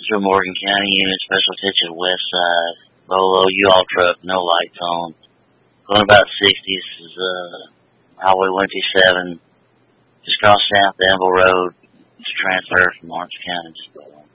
Central Morgan County unit, special attention west side. Low, U-Haul truck, no lights on. Going about 60. This is Highway 127. Just crossed South Danville Road to transfer from Orange County.